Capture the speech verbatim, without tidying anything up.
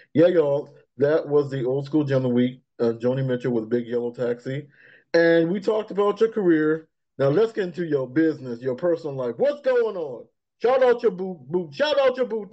Yeah, y'all, that was the old school gem of the week, uh, Joni Mitchell with Big Yellow Taxi. And we talked about your career. Now let's get into your business, your personal life. What's going on? Shout out your boo boo. Shout out your boo